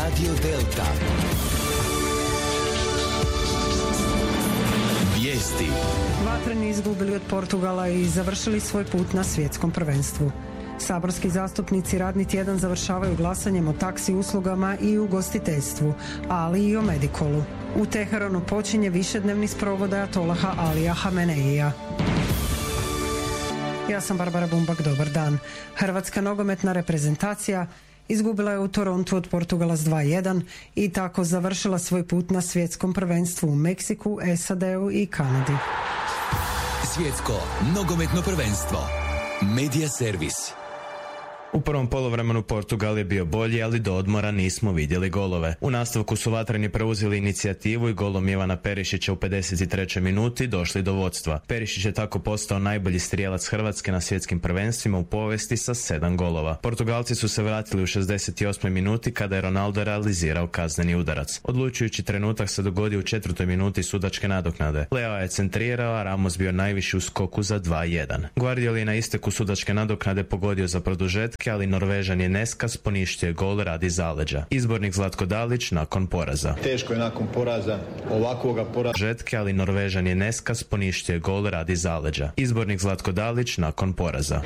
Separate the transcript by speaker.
Speaker 1: Radio Delta. Vijesti.
Speaker 2: Vatreni izgubili od Portugala i završili svoj put na svjetskom prvenstvu. Saborski zastupnici radni tjedan završavaju glasanjem o taksi uslugama i ugostiteljstvu, ali i o Medikolu. U Teheranu počinje višednevni sprovod ajatolaha Alija Hameneija. Ja sam Barbara Bumbak, dobar dan. Hrvatska nogometna reprezentacija izgubila je u Torontu od Portugala s 2:1 i tako završila svoj put na svjetskom prvenstvu u Meksiku, SAD-u i Kanadi.
Speaker 1: Svjetsko nogometno prvenstvo. Media servis.
Speaker 3: U prvom poluvremenu Portugal je bio bolji, ali do odmora nismo vidjeli golove. U nastavku su vatreni preuzeli inicijativu i golom Ivana Perišića u 53. minuti došli do vodstva. Perišić je tako postao najbolji strijelac Hrvatske na svjetskim prvenstvima u povijesti sa 7 golova. Portugalci su se vratili u 68. minuti kada je Ronaldo realizirao kazneni udarac. Odlučujući trenutak se dogodio u 4. minuti sudačke nadoknade. Leo je centrirao, a Ramos bio najviši u skoku za 2:1. Guardiola je na isteku sudačke nadoknade pogodio za produžetke, ali Norvežan je Neskas poništio gol radi zaleđa. Izbornik Zlatko Dalić nakon poraza.
Speaker 4: Teško je nakon poraza, ovakvoga poraza.
Speaker 3: Žetke, ali Norvežan je Neskas poništio gol radi zaleđa. Izbornik Zlatko Dalić nakon poraza.